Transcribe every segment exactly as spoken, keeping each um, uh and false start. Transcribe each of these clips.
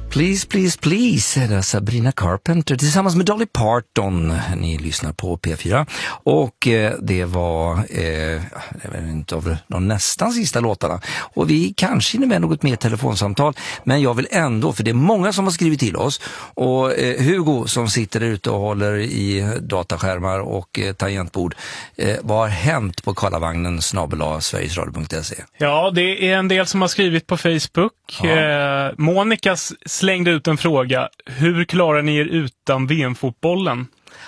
Please, please, please, det är Sabrina Carpenter tillsammans med Dolly Parton. Ni lyssnar på P fyra och eh, det var eh, jag vet inte av de nästan sista låtarna. Och vi kanske hinner med något mer telefonsamtal, men jag vill ändå, för det är många som har skrivit till oss. Och eh, Hugo som sitter ute och håller i dataskärmar och eh, tangentbord. Eh, vad har hänt på Karlavagnen snabel-a sverigesradio punkt se? Ja, det är en del som har skrivit på Facebook. Ja. Eh, Monica slängde ut en fråga. Hur klarar ni er utan V M-fotbollen?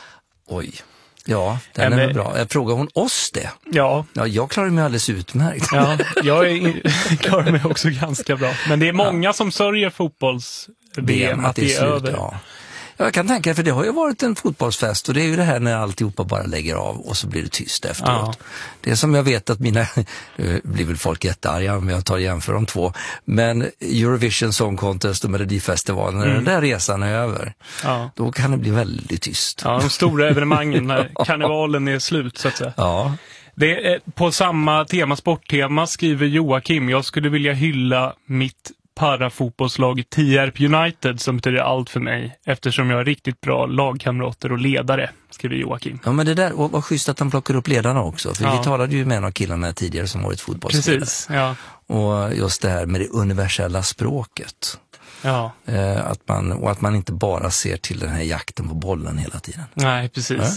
Oj, ja, den Men, är väl bra. Frågar hon oss det? Ja. Ja, jag klarar mig alldeles utmärkt. Ja, jag är, klarar mig också ganska bra. Men det är många ja. som sörjer fotbolls-V M att det är, det är slut, över. Ja. Jag kan tänka, för det har ju varit en fotbollsfest och det är ju det här när alltihopa bara lägger av och så blir det tyst efteråt. Ja. Det är som jag vet att mina, nu blir väl folk jättearga om jag tar jämför de två, men Eurovision Song Contest och Melodifestivalen, när mm. den där resan är över, ja. då kan det bli väldigt tyst. Ja, de stora evenemangen när karnevalen är slut så att säga. Ja. Det är, på samma tema, sporttema, skriver Joakim, jag skulle vilja hylla mitt parafotbollslag Tierp United som betyder allt för mig eftersom jag har riktigt bra lagkamrater och ledare, skriver Joakim. Ja, men det där, och vad schysst att han plockar upp ledarna också, för ja. vi talade ju med en av killarna tidigare som varit fotbollsledare. Precis, ja. Och just det här med det universella språket. Ja. Eh, att man, och att man inte bara ser till den här jakten på bollen hela tiden. Nej, precis. Ja.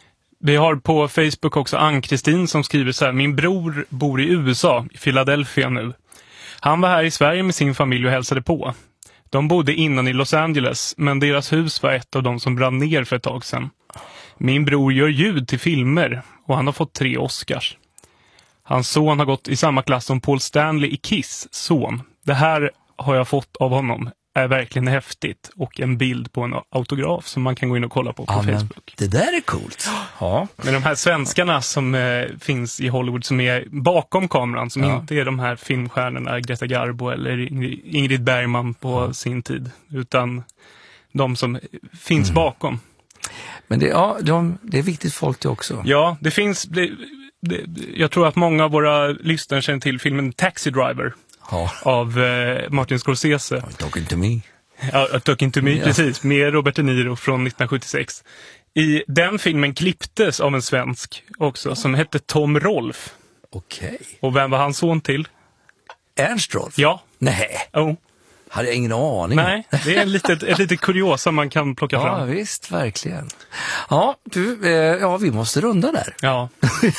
Vi har på Facebook också Ann-Kristin som skriver så här: min bror bor i U S A, i Philadelphia nu. Han var här i Sverige med sin familj och hälsade på. De bodde innan i Los Angeles, men deras hus var ett av de som brann ner för ett tag sedan. Min bror gör ljud till filmer och han har fått tre Oscars. Hans son har gått i samma klass som Paul Stanley i Kiss son. Det här har jag fått av honom. Är verkligen häftigt och en bild på en autograf som man kan gå in och kolla på på ja, Facebook. Det där är coolt. Ja. Men de här svenskarna som eh, finns i Hollywood som är bakom kameran, som ja. inte är de här filmstjärnorna Greta Garbo eller Ingrid Bergman på ja. sin tid, utan de som finns mm. bakom. Men det, ja, de, det är viktigt folk det också. Ja, det finns det, det, jag tror att många av våra lyssnare känner till filmen Taxi Driver. Ja. Av eh, Martin Scorsese. Talking to me. Ja, Talking to me, ja. precis. Med Robert De Niro från nittonhundrasjuttiosex. I den filmen klipptes av en svensk också, som hette Tom Rolf. Okej. Okay. Och vem var hans son till? Ernst Rolf? Ja. Nej. Oh. Hade jag ingen aning. Nej, det är ett litet, ett litet kuriosa man kan plocka ja, fram. Ja, visst, verkligen. Ja, du, eh, ja, vi måste runda där. Ja.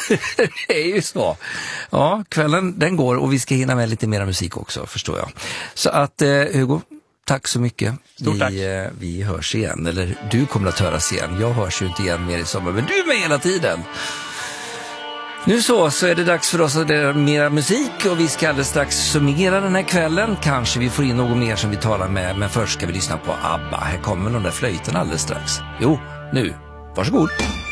Det är ju så. Ja, kvällen den går och vi ska hinna med lite mer musik också, förstår jag. Så att, eh, Hugo, tack så mycket. Stort vi, tack. Eh, vi hörs igen, eller du kommer att höras igen. Jag hörs ju inte igen mer i sommar, men du är med hela tiden. Nu så, så är det dags för oss att det är mera musik och vi ska alldeles strax summera den här kvällen. Kanske vi får in något mer som vi talar med, men först ska vi lyssna på ABBA. Här kommer de där flöjten alldeles strax. Jo, nu. Varsågod.